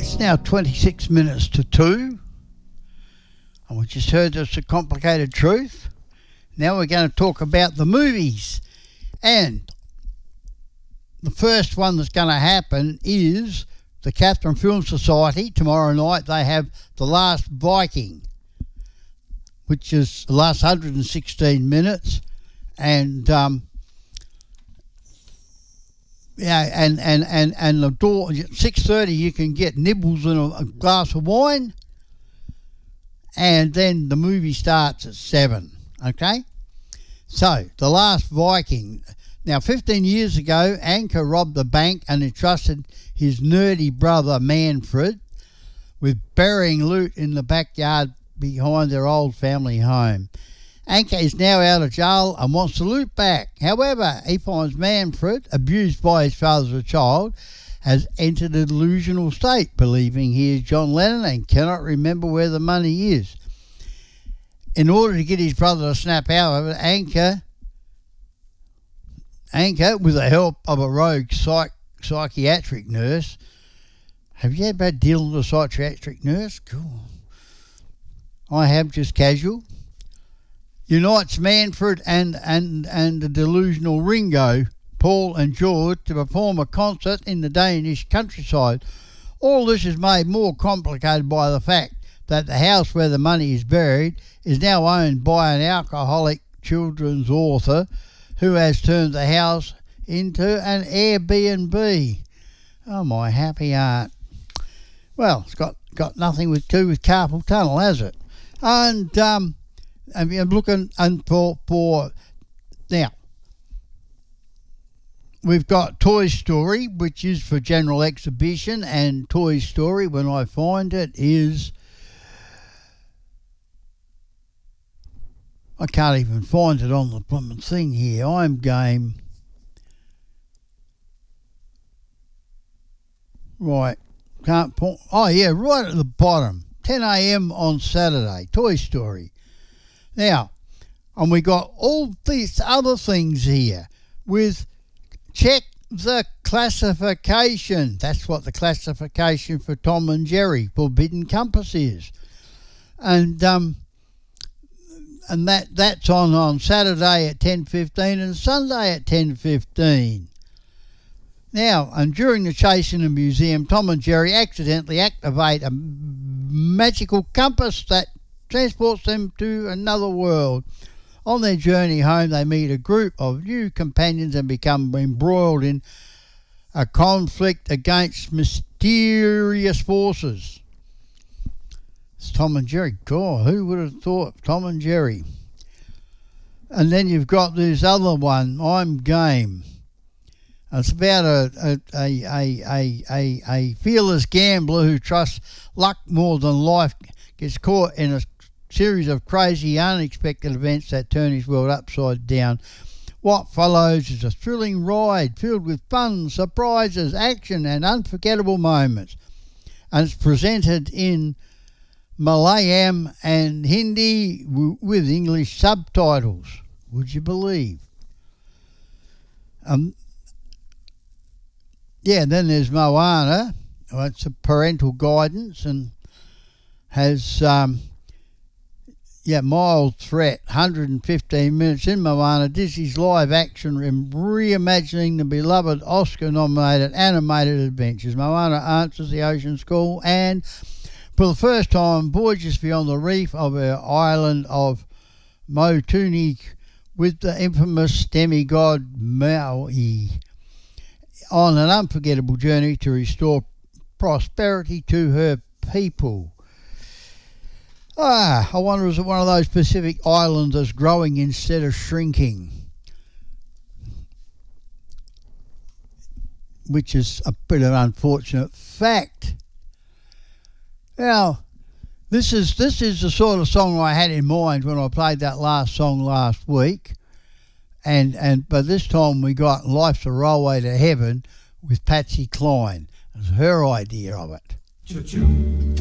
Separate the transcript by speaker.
Speaker 1: It's now 26 minutes to 2, and we just heard Just a Complicated Truth. Now we're going to talk about the movies, and the first one that's going to happen is the Katherine Film Society. Tomorrow night they have The Last Viking, which is the last 116 minutes, and the door at 6:30 you can get nibbles and a glass of wine, and then the movie starts at 7. Okay, so The Last Viking. Now, 15 years ago, Anka robbed a bank and entrusted his nerdy brother Manfred with burying loot in the backyard behind their old family home. Anka is now out of jail and wants the loot back. However, he finds Manfred, abused by his father as a child, has entered a delusional state, believing he is John Lennon and cannot remember where the money is. In order to get his brother to snap out of it, Anka, with the help of a rogue psychiatric nurse. Have you ever had dealing with a psychiatric nurse? Cool. I have, just casual. Unites Manfred and the delusional Ringo, Paul and George, to perform a concert in the Danish countryside. All this is made more complicated by the fact that the house where the money is buried is now owned by an alcoholic children's author who has turned the house into an Airbnb. Oh, my happy heart. Well, it's got nothing to do with carpal tunnel, has it? And I'm looking for now. We've got Toy Story, which is for general exhibition, and Toy Story, when I find it, is... I can't even find it on the blooming thing here. I'm game. Right. Can't point. Oh, yeah, right at the bottom. 10 a.m. on Saturday. Toy Story. Now, and we got all these other things here with check the classification. That's what the classification for Tom and Jerry Forbidden Compass is. And that's on Saturday at 10:15 and Sunday at 10:15. Now, and during the chase in the museum, Tom and Jerry accidentally activate a magical compass that transports them to another world. On their journey home, they meet a group of new companions and become embroiled in a conflict against mysterious forces. It's Tom and Jerry. God, who would have thought Tom and Jerry? And then you've got this other one, I'm Game. It's about a fearless gambler who trusts luck more than life, gets caught in a series of crazy, unexpected events that turn his world upside down. What follows is a thrilling ride filled with fun, surprises, action and unforgettable moments. And it's presented in Malayalam and Hindi with English subtitles. Would you believe? Then there's Moana. It's a parental guidance and has Mild Threat, 115 minutes in Moana, Disney's live action reimagining the beloved Oscar-nominated animated adventures. Moana answers the ocean's call and, for the first time, voyages beyond the reef of her island of Motunik with the infamous demigod Maui on an unforgettable journey to restore prosperity to her people. I wonder, is it one of those Pacific islands that's growing instead of shrinking? Which is a bit of an unfortunate fact. Now, this is the sort of song I had in mind when I played that last song last week. But this time we got Life's a Railway to Heaven with Patsy Cline. It was her idea of it. Choo-choo.